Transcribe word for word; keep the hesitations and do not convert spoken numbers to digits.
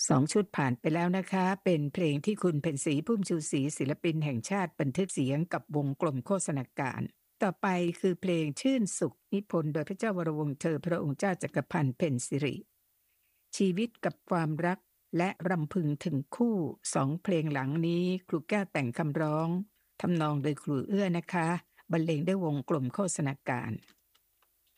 สองชุดผ่านไปแล้วนะคะเป็นเพลงที่คุณเพ็ญศรีพุ่มชูศรีศิลปินแห่งชาติบันทึกเสียงกับวงกลมโฆษณาการต่อไปคือเพลงชื่นสุขนิพนธ์โดยพระเจ้าวรวงศ์เธอพระองค์เจ้าจักรพันธ์เพ็ญศิริชีวิตกับความรักและรำพึงถึงคู่สองเพลงหลังนี้ครูแก้วแต่งคำร้องทำนองโดยครูเอื้อนะคะบรรเลงด้วยวงกลมโฆษณาการ